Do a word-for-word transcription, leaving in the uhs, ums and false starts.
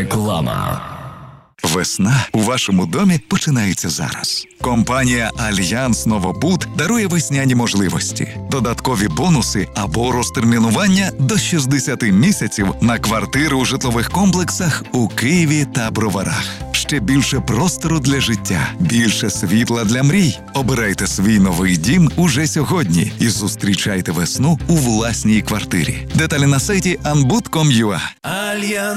Реклама. Весна у вашому домі починається зараз. Компанія «Альянс Новобуд» дарує весняні можливості, додаткові бонуси або розтермінування до шістдесят місяців на квартири у житлових комплексах у Києві та Броварах. Ще більше простору для життя, більше світла для мрій. Обирайте свій новий дім уже сьогодні і зустрічайте весну у власній квартирі. Деталі на сайті анбуд крапка ком крапка ю а.